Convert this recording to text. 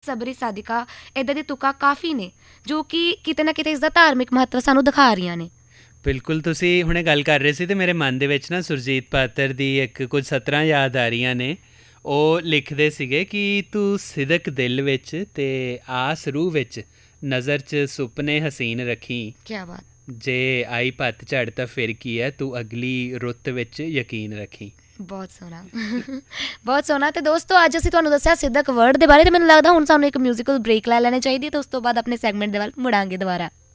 ਸਬਰੀ ਸਾਦਿਕਾ, ਇੱਦਾਂ ਦੀ ਤੁਕਾਂ ਕਾਫੀ ਨੇ ਜੋ ਕਿ ਕਿਤੇ ਨਾ ਕਿਤੇ ਇਸ ਦਾ ਧਾਰਮਿਕ ਮਹੱਤਵ ਸਾਨੂੰ ਦਿਖਾ ਰਹੀਆਂ ਨੇ। ਬਿਲਕੁਲ, ਤੁਸੀਂ ਹੁਣੇ ਗੱਲ ਕਰ ਰਹੇ ਸੀ ਅਤੇ ਮੇਰੇ ਮਨ ਦੇ ਵਿੱਚ ਨਾ ਸੁਰਜੀਤ ਪਾਤਰ ਦੀ ਇੱਕ ਕੁਝ ਸਤਰਾਂ ਯਾਦ ਆ ਰਹੀਆਂ ਨੇ। ਉਹ ਲਿਖਦੇ ਸੀਗੇ ਕਿ ਤੂੰ ਸਿਦਕ ਦਿਲ ਵਿੱਚ ਅਤੇ ਆਸ ਰੂਹ ਵਿੱਚ, ਨਜ਼ਰ 'ਚ ਸੁਪਨੇ ਹਸੀਨ ਰੱਖੀ, ਕਿਆ ਬਾਤ। ਜੇ ਆਈ ਪੱਤ ਝੜ ਤਾਂ ਫਿਰ ਕੀ ਹੈ, ਤੂੰ ਅਗਲੀ ਰੁੱਤ ਵਿੱਚ ਯਕੀਨ ਰੱਖੀ। ਬਹੁਤ ਸੋਹਣਾ ਬਹੁਤ ਸੋਹਣਾ। ਅਤੇ ਦੋਸਤੋ ਅੱਜ ਅਸੀਂ ਤੁਹਾਨੂੰ ਦੱਸਿਆ ਸਿਦਕ ਵਰਡ ਦੇ ਬਾਰੇ, ਅਤੇ ਮੈਨੂੰ ਲੱਗਦਾ ਹੁਣ ਸਾਨੂੰ ਇੱਕ ਮਿਊਜ਼ੀਕਲ ਬ੍ਰੇਕ ਲੈ ਲੈਣੀ ਚਾਹੀਦੀ ਹੈ ਅਤੇ ਉਸ ਤੋਂ ਬਾਅਦ ਆਪਣੇ ਸੈਗਮੈਂਟ ਦੇ ਵੱਲ ਮੁੜਾਂਗੇ ਦੁਬਾਰਾ।